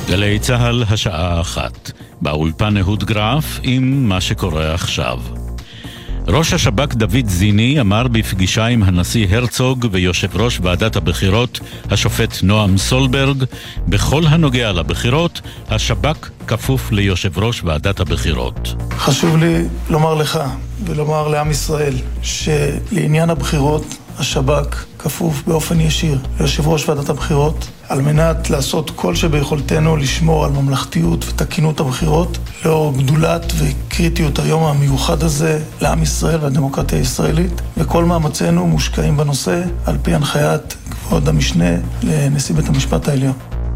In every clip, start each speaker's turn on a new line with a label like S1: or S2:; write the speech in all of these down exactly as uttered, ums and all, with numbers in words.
S1: גלי צהל השעה אחת. באולפן אהוד גרף עם מה שקורה עכשיו. ראש השב"כ דוד זיני אמר בפגישה עם הנשיא הרצוג ויושב ראש ועדת הבחירות השופט נועם סולברג, בכל הנוגע לבחירות השב"כ כפוף ליושב ראש ועדת הבחירות.
S2: חשוב לי לומר לך ולומר לעם ישראל שלעניין הבחירות השב"כ כפוף באופן ישיר ליושב ראש ועדת הבחירות על מנת לעשות כל שביכולתנו לשמור על ממלכתיות ותקינות הבחירות לאור גדולת וקריטיות היום המיוחד הזה לעם ישראל והדמוקרטיה הישראלית, וכל מאמצינו מושקעים בנושא על פי הנחיית כבוד המשנה לנשיא בית המשפט העליון.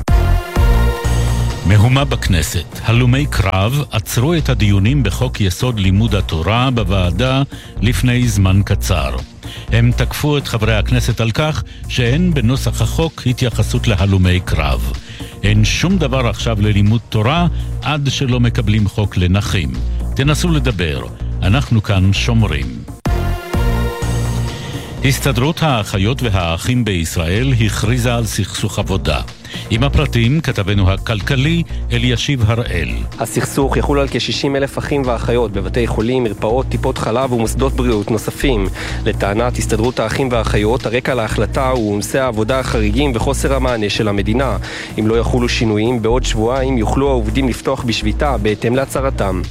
S1: מהומה בכנסת. הלומי קרב עצרו את הדיונים בחוק יסוד לימוד התורה בוועדה לפני זמן קצר. הם תקפו את חברי הכנסת על כך שאין בנוסח החוק התייחסות להלומי קרב. אין שום דבר עכשיו ללימוד תורה עד שלא מקבלים חוק לנכים. תנסו לדבר, אנחנו כאן שומרים. הסתדרות האחיות והאחים בישראל הכריזה על סכסוך עבודה. עם הפרטים כתבנו הכלכלי אלישיב הראל.
S3: הסכסוך יחול על כ-שישים אלף אחים ואחיות בבתי חולים, מרפאות, טיפות חלב ומוסדות בריאות נוספים. לטענת הסתדרות האחים והאחיות, הרקע להחלטה הוא עומסי העבודה החריגים וחוסר המענה של המדינה. אם לא יחולו שינויים, בעוד שבועיים יוכלו העובדים לפתוח בשביתה בהתאם להצהרתם.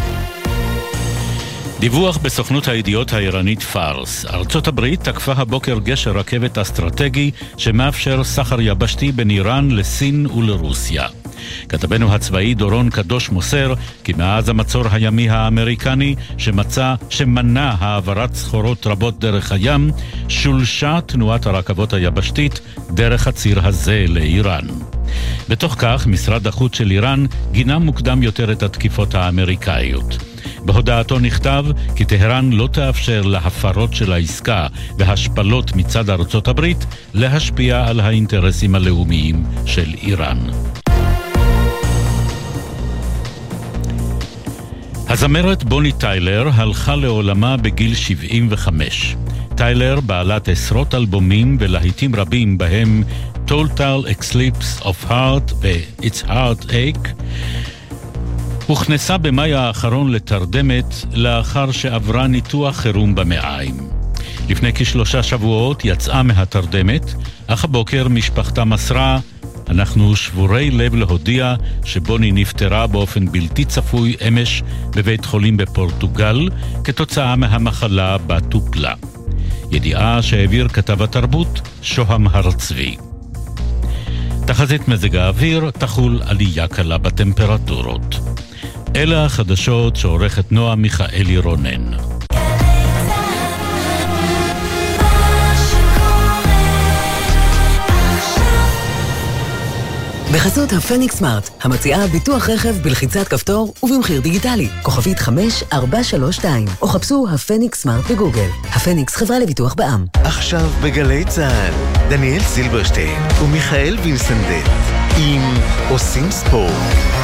S1: דיווח בסוכנות הידיעות האיראנית פארס. ארצות הברית תקפה הבוקר גשר רכבת אסטרטגי שמאפשר סחר יבשתי בין איראן לסין ולרוסיה. כתבנו הצבאי דורון קדוש מוסר כי מאז המצור הימי האמריקני שמצא שמנע העברת סחורות רבות דרך הים, שולשה תנועת הרכבות היבשתית דרך הציר הזה לאיראן. בתוך כך משרד החוץ של איראן גינה מוקדם יותר את התקיפות האמריקאיות. בהודעתו נכתב כי טהרן לא תאפשר להפרות של העסקה והשפלות מצד ארצות הברית להשפיע על האינטרסים הלאומיים של איראן. הזמרת בוני טיילר הלכה לעולמה בגיל שבעים וחמש. טיילר בעלת עשרות אלבומים ולהיטים רבים בהם Total Eclipse of Heart ו-It's Heartache, הוכנסה במאי האחרון לתרדמת לאחר שעברה ניתוח חירום במעיים. לפני כשלושה שבועות יצאה מהתרדמת, אך הבוקר משפחתה מסרה, אנחנו שבורי לב להודיע שבוני נפטרה באופן בלתי צפוי אמש בבית חולים בפורטוגל כתוצאה מהמחלה בה טופלה. ידיעה שהעביר כתב התרבות שוהם הר צבי. תחזית מזג האוויר תחול עלייה קלה בטמפרטורות. אלה החדשות שעורכת נועה מיכאלי רונן.
S4: בחסות הפניקס סמארט, המציעה ביטוח רכב בלחיצת כפתור ובמחיר דיגיטלי, כוכבית חמש ארבע שלוש שתיים, או חפשו הפניקס סמארט בגוגל. הפניקס חברה לביטוח בע"מ.
S5: עכשיו בגלי צהל, דניאל סילברשטיין ומיכאל וילסנדט עם עושים ספורט.